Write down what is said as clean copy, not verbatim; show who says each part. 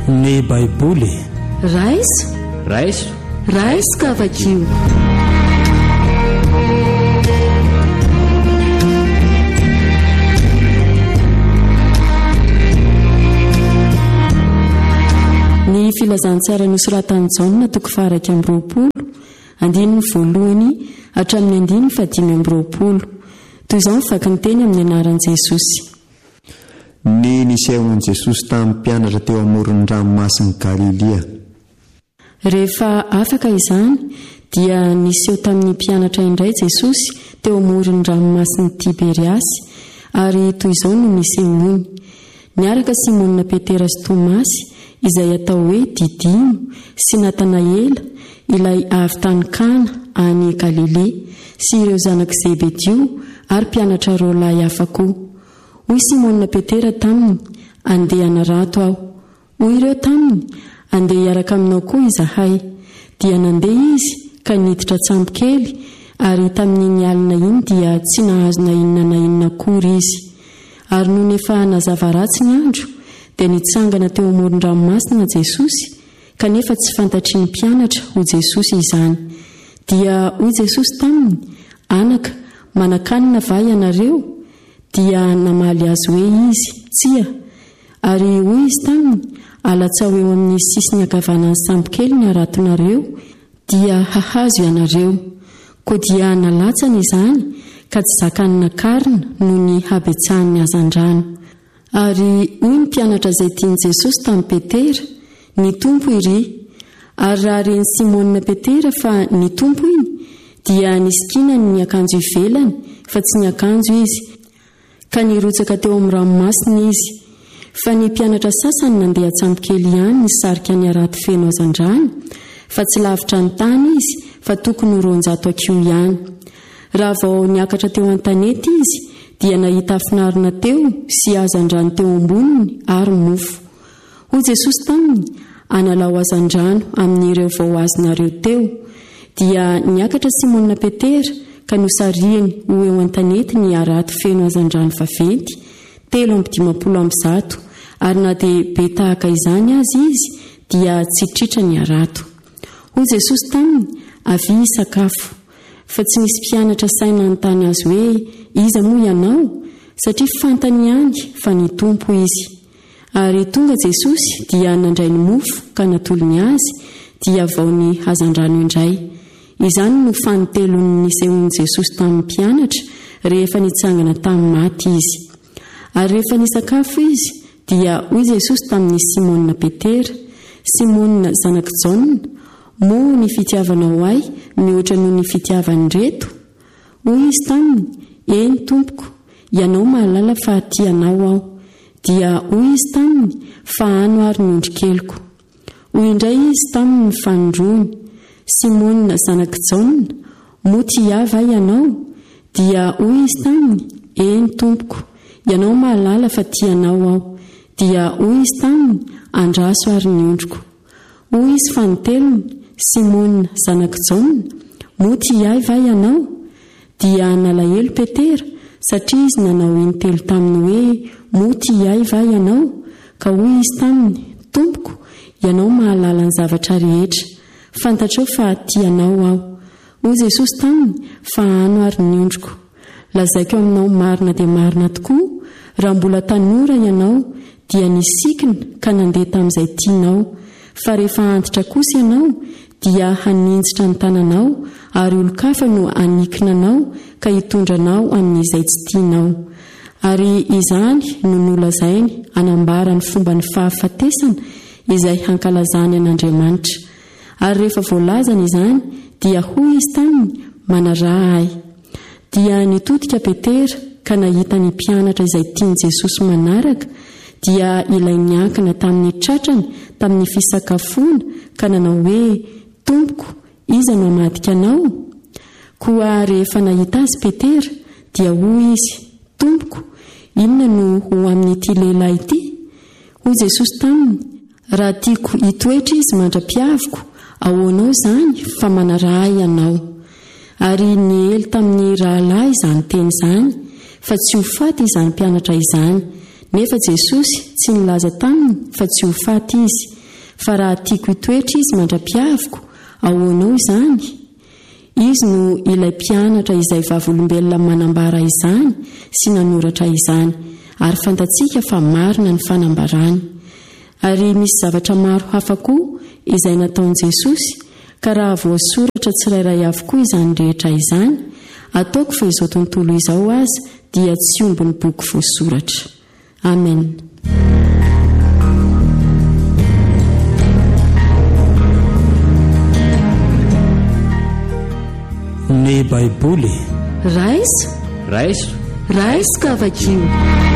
Speaker 1: ny baiboly
Speaker 2: raisoka vakio. Ny filazantsara nosoratany Jaona toko faraka amby 20 andininy voalohany hatramin'ny andininy 520 toy izao mivaky ny teny amin'ny anaran'i Jesosy.
Speaker 3: Ny nisehon'i Jesosy tamin'ny mpianatra teo amoron'ny ranomasin'i Galilea.
Speaker 2: Rehefa afaka izany dia niseho tamin'ny mpianatra indray Jesosy teo amoron'ny ranomasin'i Tiberiasy ary toy izao no nisehony. Niaraka Simona Petera sy Tomasy izay atao hoe Didimo sy Natanaela ilay avy tany Kana any Galilea sy ireo zanak' Zebedio ary mpianatra roa lahy hafa koa. Hoy Simona Petera taminy, andeha hanarato aho. Hoy ireo taminy, andeha hiaraka aminao koa izahay. Dia nandeha izy ka niditra tsambo kely ary tamin'iny alina iny dia tsy nahazo na inona akory izy. Ary noho nefa nazava ratsy ny andro dia nitsangana teo amoron-dranomasina Jesosy kanefa tsy fantatry ny mpianatra ho Jesosy izany. Dia hoy Jesosy taminy, anaka, manakanina va ianareo? Dia namaly azy hoe izy, tsia. Ary hoy izy taminy, alatsao eo amin'ny sisiny ankavanan'ny sambo kely ny aratonareo dia hahazo ianareo. Koa dia nalatsana izany ka tsy zakany nakarina noho ny habetsahan'ny hazandrano. Ary hoy ny mpianatra izay tiany Jesosy tamin'ny Petera, ny tompo iry. Ary raha reny Simona Petera fa ny tompo iny dia nisikinany ny akanjo ivelany fa tsy ny akanjo izy ka nirotsaka teo amin'ny ranomasina izy. Fa ny mpianatra sasany nandeha tsambo kely ihany nisarika ny arato feno hazandrano fa tsy lavitra ny tany izy fa tokony 200 akiho ihany. Raha vao niakatra teo an-tanety izy dia nahita afinarina teo sy hazandrano teo amboniny ary mofo. Hoy Jesosy taminy, analao hazandrano amin'ireo vao azonareo teo. Dia niakatra Simona Petera ka nosarihany ho eo an-tanety ny arato feno hazandrano vaventy 350 ary na dia be tahaka izany azy izy dia tsy tritra ny arato. Hoy Jesosy taminy, avy sakafo. Fa tsy nisy mpianatra saina notany azy hoe iza moa ianao satria fantany ihany fa ny tompo izy. Ary tonga Jesosy dia nandray ny mofo ka natolony azy dia vao ny hazandrano indray. Izany no fanitelony nisehon'i Jesosy tamin'ny mpianatra rehefa nitsangana tamin'ny maty izy. Ary rehefa nisakafo izy dia hoy Jesosy tamin'ny Simona Petera, Simona zanak' Jaona, moa ny fitiavanao ahy mihoatra noho ny fitiavany reto? Hoy izy taminy, eny tompoko, ianao mahalala fa tianao aho. Dia hoy izy taminy, fa ano ary ny ondrikeliko. Hoy indray izy taminy fanondroany, Simona zanak' Jaona, moa tiava ianao? Dia hoy izy taminy, eny tompoko, ianao mahalala fa tianao aho. Dia hoy izy taminy, andraso ary ny ondriko. Hoy izy fanotelony, Simona zanak' Jaona, moa tiava ianao? Dia nalahelo Petera satria izy nanao intelo taminy hoe moa tiava ianao? Ka hoy izy taminy, tompoko, ianao mahalala ny zavatra rehetra, fantatrao fa tianao aho. Hoy Jesosy taminy, fa ano ary ny ondriko. Lazaiko aminao marina dia marina tokoa, raha mbola tanora ianao dia nisikina ka nandeha tamin'izay tianao, fa rehefa antitra kosa ianao dia haninjitra ny tananao ary olo-kafa no anikinanao ka hitondranao amin'izay tsy tianao. Ary izany no nolazainy anambara ny fomba ny fahafatesana izay hankalazany an'Andriamanitra. Ary rehefa voalazana izany dia hoy izy taminy, manaraha ahy. Dia nitodika Petera ka nahita ny mpianatra izay tiany Jesosy manaraka dia ilay niankina tamin'ny tratrany tamin'ny fisakafoana ka nanao hoe, tompoko, iza no amadika anao? Koa rehefa nahita azy Petera dia hoy izy, tompoko, inona no ho amin'ity lehilahy ity? Hoy Jesosy taminy, raha tiako hitoetra izy mandra-piaviko, ahoanao izany fa manaraha ianao? Ary niely tamin'ny rahalahy izany teny izany fa tsy ho faty izany mpianatra izany nefa jesosy tsy nilaza taminy fa tsy ho faty izy, fa raha tiako hitoetra izy mandra-piaviko ahoanao izany? Izy no ilay mpianatra izay vavolombelona manambara izany sy nanoratra izany, ary fantatsika fa marina ny fanambarany. Ary misy zavatra maro hafa koa izay nataon Jesosy, ka raha voasoratra tsirairay avokoa izany rehetra izany, ataoko fa izao tontolo izao aza dia tsy ombony boky voasoratra. Amen.
Speaker 1: Ny Baiboly
Speaker 4: raiso
Speaker 2: ka vakio.